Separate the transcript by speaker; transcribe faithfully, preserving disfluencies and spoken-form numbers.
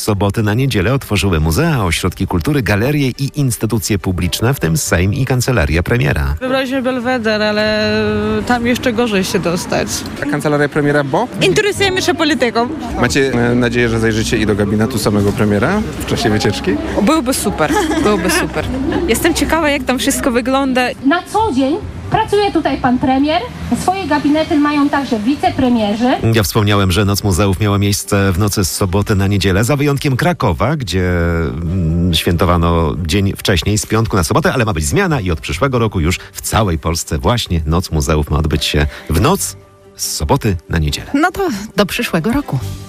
Speaker 1: soboty na niedzielę otworzyły muzea, ośrodki kultury, galerie i instytucje publiczne, w tym Sejm i Kancelaria Premiera.
Speaker 2: Wybraliśmy Belweder, ale tam jeszcze gorzej się dostać.
Speaker 3: A Kancelaria Premiera, bo?
Speaker 2: Interesujemy się polityką.
Speaker 3: Macie e, nadzieję, że zajrzycie i do gabinetu samego premiera w czasie wycieczki?
Speaker 2: Byłby super, byłby super. Jestem ciekawa, jak tam wszystko wygląda.
Speaker 4: Na co dzień pracuje tutaj pan premier. Swoje gabinety mają także wicepremierzy.
Speaker 1: Ja wspomniałem, że Noc Muzeów miała miejsce w nocy z soboty na niedzielę, za wyjątkiem Krakowa, gdzie mm, świętowano dzień wcześniej, z piątku na sobotę, ale ma być zmiana i od przyszłego roku już w całej Polsce właśnie Noc Muzeów ma odbyć się w noc z soboty na niedzielę.
Speaker 5: No to do przyszłego roku.